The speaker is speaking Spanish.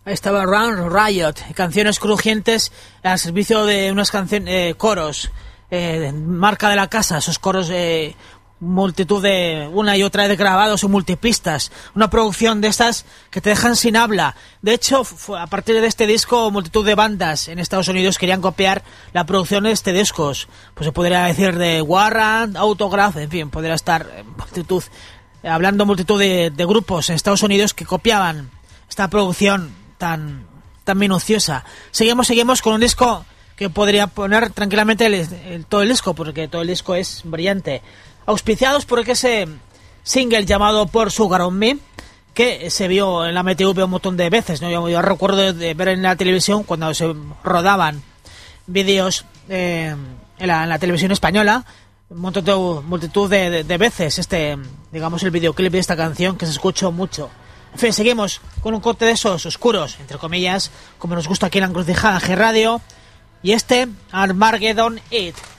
Ahí estaba Run Riot, canciones crujientes al servicio de unas canciones, coros, marca de la casa, esos coros, multitud de una y otra vez grabados en multipistas, una producción de estas que te dejan sin habla. De hecho, a partir de este disco, multitud de bandas en Estados Unidos querían copiar la producción de este disco. Pues se podría decir de Warrant, Autograph, en fin, podría estar multitud de grupos en Estados Unidos que copiaban esta producción tan minuciosa. Seguimos con un disco que podría poner tranquilamente todo el disco, porque todo el disco es brillante. Auspiciados por ese single llamado Pour Sugar on Me, que se vio en la MTV un montón de veces, ¿no? Yo recuerdo de ver en la televisión cuando se rodaban vídeos en la televisión española, multitud de veces digamos, el videoclip de esta canción, que se escuchó mucho. En fin, seguimos con un corte de esos oscuros, entre comillas, como nos gusta aquí en la Encrucijada G Radio, y Armageddon It.